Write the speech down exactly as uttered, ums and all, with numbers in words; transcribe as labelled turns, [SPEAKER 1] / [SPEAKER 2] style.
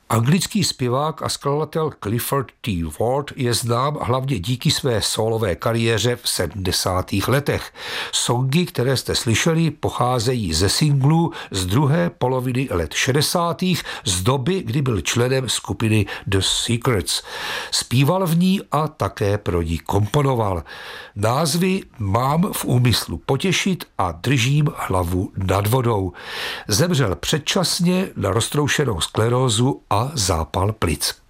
[SPEAKER 1] Anglický zpěvák a skladatel Clifford T. Ward je znám hlavně díky své sólové kariéře v sedmdesátých letech. Songy, které jste slyšeli, pocházejí ze singlů z druhé poloviny let šedesátých z doby, kdy byl členem skupiny The Secrets. Zpíval v ní a také pro ní komponoval. Názvy Mám v úmyslu potěšit a Držím hlavu nad vodou. Zemřel předčasně na roztroušenou sklerózu a zápal plic.